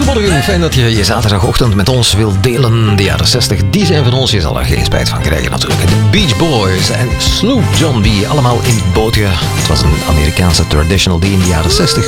Goedemorgen, fijn dat je zaterdagochtend met ons wilt delen. De jaren 60, die zijn van ons. Je zal er geen spijt van krijgen natuurlijk. De Beach Boys en Sloop John B. Allemaal in het bootje. Het was een Amerikaanse traditional die in de jaren 60